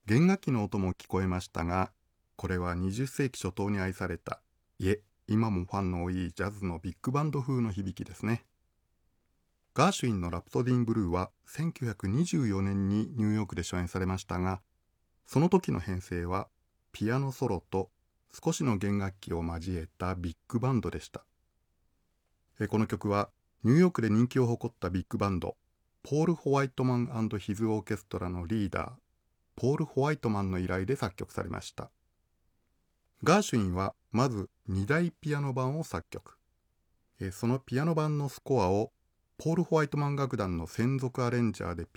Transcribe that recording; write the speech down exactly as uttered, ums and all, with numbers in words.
弦楽器の音も聞こえましたが、これはにじゅっせいき初頭に愛された、いえ、今もファンの多いジャズのビッグバンド風の響きですね。ガーシュウィンのラプソディン・ブルーはせんきゅうひゃくにじゅうよねんにニューヨークで初演されましたが、その時の編成はピアノソロと少しの弦楽器を交えたビッグバンドでした。この曲はニューヨークで人気を誇ったビッグバンド、ポール・ホワイトマン&ヒズ・オーケストラのリーダー、ポール・ホワイトマンの依頼で作曲されました。ガーシュウィンはまずにだいピアノ版を作曲。そのピアノ版のスコアをポール・ホワイトマン楽団の専属アレンジャーで